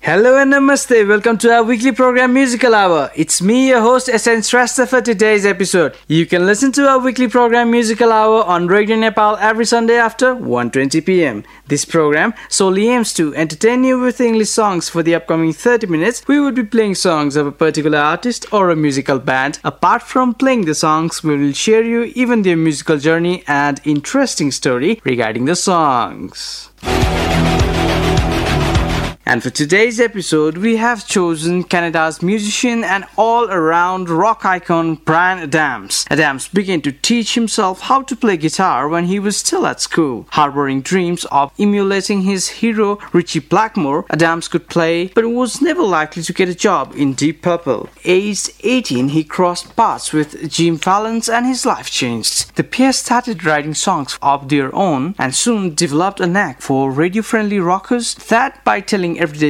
Hello and namaste. Welcome to our weekly program Musical Hour. It's me, your host, SN Shrestha for today's episode. You can listen to our weekly program Musical Hour on Radio Nepal every Sunday after 1:20 p.m. This program solely aims to entertain you with English songs. For the upcoming 30 minutes, we will be playing songs of a particular artist or a musical band. Apart from playing the songs, we will share you even their musical journey and interesting story regarding the songs. And for today's episode, we have chosen Canada's musician and all-around rock icon Bryan Adams. Adams began to teach himself how to play guitar when he was still at school. Harboring dreams of emulating his hero Ritchie Blackmore, Adams could play but was never likely to get a job in Deep Purple. Aged 18, he crossed paths with Jim Valance and his life changed. The pair started writing songs of their own and soon developed a knack for radio-friendly rockers that by telling everyday